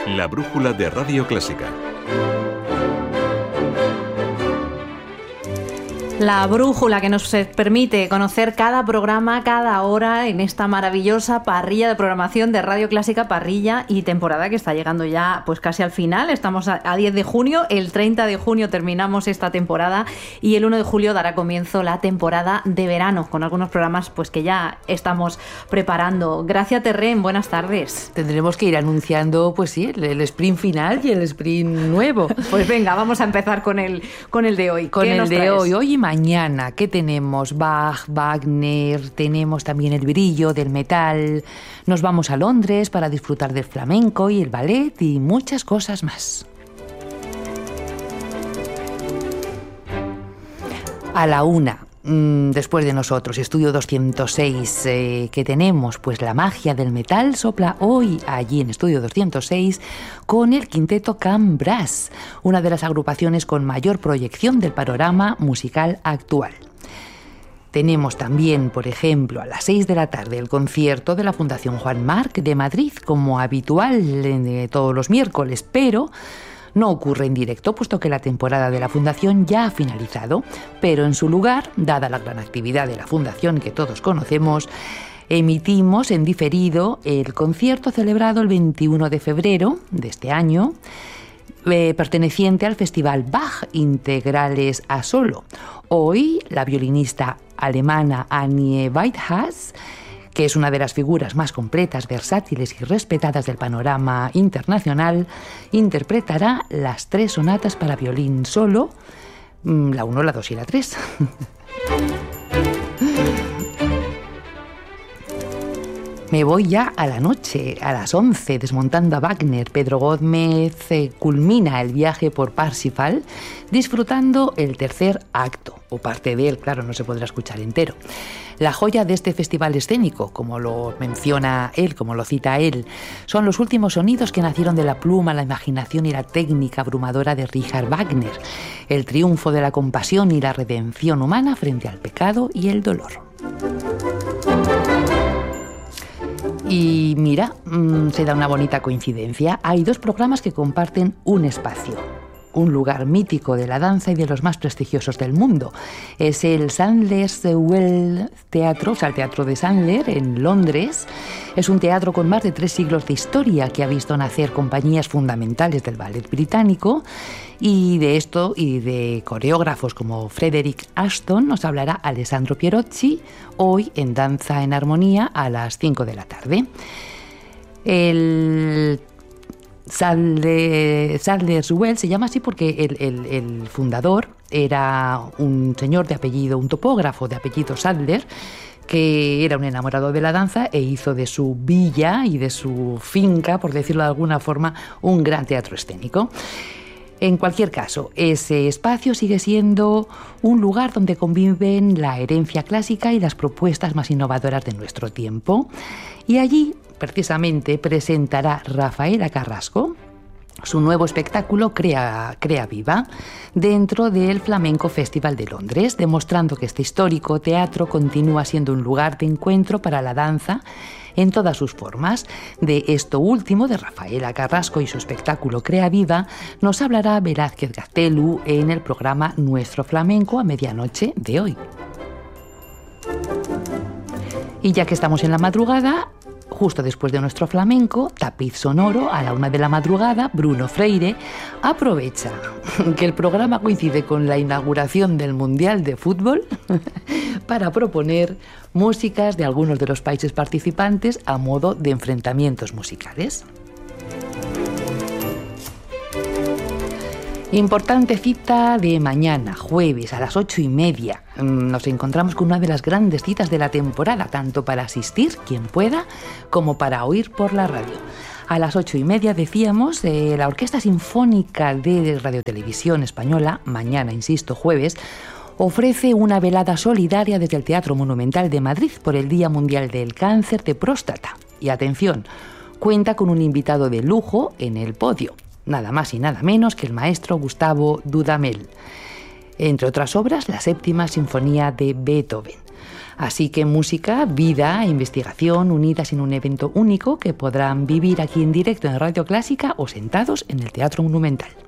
La brújula de Radio Clásica. La brújula que nos permite conocer cada programa, cada hora en esta maravillosa parrilla de programación de Radio Clásica, parrilla y temporada que está llegando ya pues casi al final. Estamos a 10 de junio, el 30 de junio terminamos esta temporada y el 1 de julio dará comienzo la temporada de verano con algunos programas pues que ya estamos preparando. Gracia Terren, buenas tardes. Tendremos que ir anunciando pues sí, el sprint final y el sprint nuevo. Pues venga, vamos a empezar con el de hoy. Con el de hoy y mañana, ¿qué tenemos? Bach, Wagner, tenemos también el brillo del metal, nos vamos a Londres para disfrutar del flamenco y el ballet y muchas cosas más. A la 1, después de nosotros, Estudio 206, que tenemos, pues la magia del metal sopla hoy allí en Estudio 206 con el quinteto Can Brass, una de las agrupaciones con mayor proyección del panorama musical actual. Tenemos también, por ejemplo, a las 6 de la tarde el concierto de la Fundación Juan Marc de Madrid, como habitual de todos los miércoles, pero no ocurre en directo, puesto que la temporada de la Fundación ya ha finalizado, pero en su lugar, dada la gran actividad de la Fundación que todos conocemos, emitimos en diferido el concierto celebrado el 21 de febrero de este año, perteneciente al Festival Bach Integrales a Solo. Hoy, la violinista alemana Annie Weidhaus, que es una de las figuras más completas, versátiles y respetadas del panorama internacional, interpretará las 3 sonatas para violín solo, la 1, la 2 y la 3. Me voy ya a la noche, a las 11, desmontando a Wagner. Pedro Gómez culmina el viaje por Parsifal, disfrutando el tercer acto, o parte de él, claro, no se podrá escuchar entero. La joya de este festival escénico, como lo menciona él, como lo cita él, son los últimos sonidos que nacieron de la pluma, la imaginación y la técnica abrumadora de Richard Wagner, el triunfo de la compasión y la redención humana frente al pecado y el dolor. Y mira, se da una bonita coincidencia. Hay 2 programas que comparten un espacio, un lugar mítico de la danza y de los más prestigiosos del mundo. Es el Sandler's Well Theatre, o sea, el Teatro de Sandler en Londres. Es un teatro con más de 3 siglos de historia que ha visto nacer compañías fundamentales del ballet británico, y de esto y de coreógrafos como Frederick Ashton nos hablará Alessandro Pierocci hoy en Danza en Armonía a las 5 de la tarde. El Sadler's Well se llama así porque el fundador era un señor de apellido, un topógrafo de apellido Sadler, que era un enamorado de la danza e hizo de su villa y de su finca, por decirlo de alguna forma, un gran teatro escénico. En cualquier caso, ese espacio sigue siendo un lugar donde conviven la herencia clásica y las propuestas más innovadoras de nuestro tiempo. Y allí, precisamente, presentará Rafaela Carrasco su nuevo espectáculo Crea Viva dentro del Flamenco Festival de Londres, demostrando que este histórico teatro continúa siendo un lugar de encuentro para la danza en todas sus formas. De esto último, de Rafaela Carrasco y su espectáculo Crea Viva, nos hablará Velázquez Gaztelu en el programa Nuestro Flamenco a medianoche de hoy. Y ya que estamos en la madrugada, justo después de Nuestro Flamenco, Tapiz Sonoro, a la 1 de la madrugada, Bruno Freire aprovecha que el programa coincide con la inauguración del Mundial de Fútbol para proponer músicas de algunos de los países participantes a modo de enfrentamientos musicales. Importante cita de mañana, jueves, a las 8:30. Nos encontramos con una de las grandes citas de la temporada, tanto para asistir, quien pueda, como para oír por la radio. A las 8:30, decíamos, la Orquesta Sinfónica de Radio Televisión Española, mañana, insisto, jueves, ofrece una velada solidaria desde el Teatro Monumental de Madrid por el Día Mundial del Cáncer de Próstata. Y atención, cuenta con un invitado de lujo en el podio, nada más y nada menos que el maestro Gustavo Dudamel. Entre otras obras, la 7ª Sinfonía de Beethoven. Así que música, vida e investigación unidas en un evento único que podrán vivir aquí en directo en Radio Clásica o sentados en el Teatro Monumental.